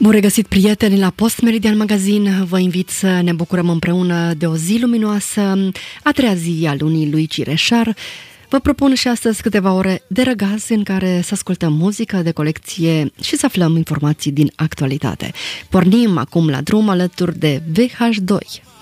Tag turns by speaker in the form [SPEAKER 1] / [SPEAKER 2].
[SPEAKER 1] Bun regăsit, prieteni, la Post Meridian Magazin. Vă invit să ne bucurăm împreună de o zi luminoasă, a treia zi a lunii lui Cireșar. Vă propun și astăzi câteva ore de răgaz în care să ascultăm muzică de colecție și să aflăm informații din actualitate. Pornim acum la drum alături de VH2.